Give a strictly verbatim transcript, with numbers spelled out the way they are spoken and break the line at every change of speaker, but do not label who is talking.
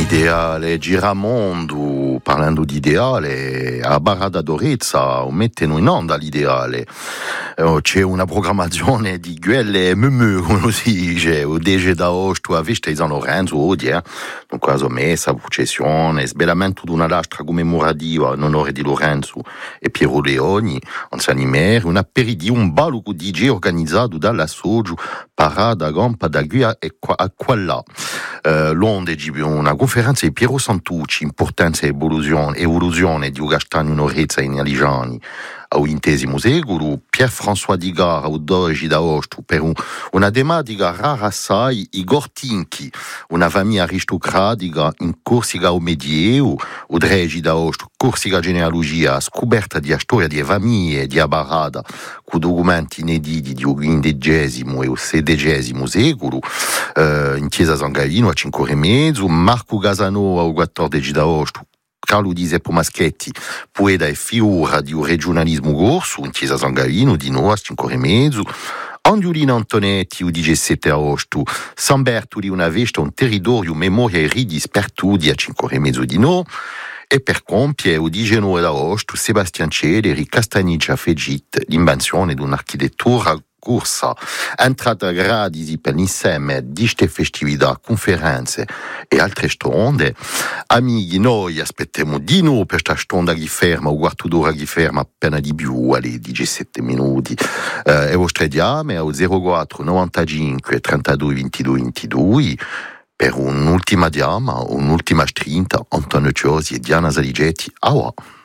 ideale giramondo, parlando di ideale, a Barada d'Orezza mettono in onda l'ideale. Eh, c'è una programmazione di guelle memu, come si dice, o dege da osto a vista di San Lorenzo oggi, eh. Dunque la messa, processione, sbellamento di una lastra commemorativa in onore di Lorenzo e Piero Leoni, anzianimere, un aperitivo, un ballo con D J organizzato dalla Soggio, Parada, Gampa, da Guia e qua, a qua là. Uh, L'onde di una conferenza di Piero Santucci, importanza e evoluzione, evoluzione di Ugastano in Orezza e in Aligiani al ventesimo secolo, Pierre-François Digard al doge da Osto per un, una tematica rara assai, i Gortinchi, una famiglia aristocratica in Corsica o Medioevo, o Dregi da Osto, Corsica genealogia, scoperta di storia di famiglie di Barada, con documenti inediti di undicesimo e sedicesimo secolo, uh, in chiesa San Gavino a cinque e mezzo, Marco Casanova al quattordici da Osto, Carlo Giuseppe Maschetti, poeta e figura di un regionalismo corso, in chiesa San Gavino di Noa a cinque e mezzo, Angiolina Antonetti, il diciassette agosto, San Bertoli, una vesta, un territorio, memoria e ridis per tutti a cinque e mezzo di no, e per compiere il diciannove agosto, Sebastian Celeri, Castagniccia Fegit, l'invenzione di un'architettura corsa, entrata gradisi per l'insieme di queste festività, conferenze e altre stonde. Amici, noi aspettiamo di noi per questa stonda che ferma, o quarto d'ora che ferma appena di più, alle diciassette minuti. Eh, e vostre diame al zero quattro novantacinque trentadue ventidue ventidue per un'ultima diama, un'ultima strinta, Antonio Ciosi e Diana Saligetti. Aua!